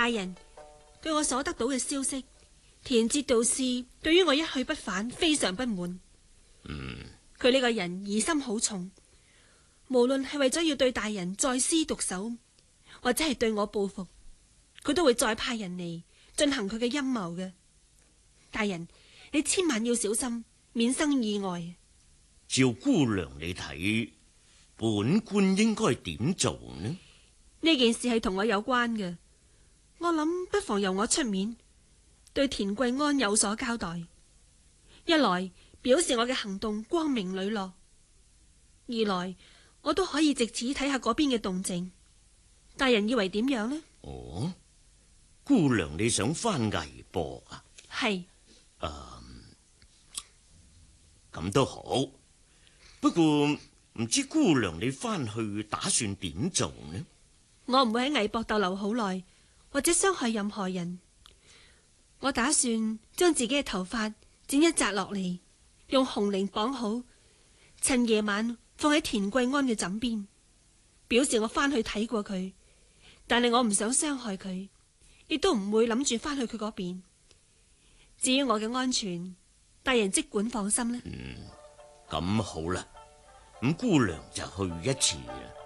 大人，據我所得到嘅消息，田節道士對於我一去不返非常不滿。佢呢個人疑心好重，無論係為咗要對大人再施毒手，或者係對我報復，佢都會再派人嚟進行佢嘅陰謀嘅。大人，你千萬要小心，免生意外。 照姑娘你睇，本官應該點做呢？ 呢件事係同我有關嘅，我諗不妨由我出面對田貴安有所交代。一來表示我嘅行動光明磊落，二來我都可以借此睇下嗰邊嘅動靜。大人以為點樣呢？ 哦，姑娘你想翻魏博啊？ 係。 咁都好，不過唔知姑娘你翻去打算點做呢？ 我唔會喺魏博逗留好耐，或者傷害任何人。我打算將自己嘅頭髮剪一紮落嚟，用紅綾綁好，趁夜晚放喺田貴安嘅枕邊，表示我翻去睇過佢，但係我唔想傷害佢，亦都唔會諗住翻去佢嗰邊。至於我嘅安全，大人即管放心啦。 咁好啦，咁姑娘就去一次啦。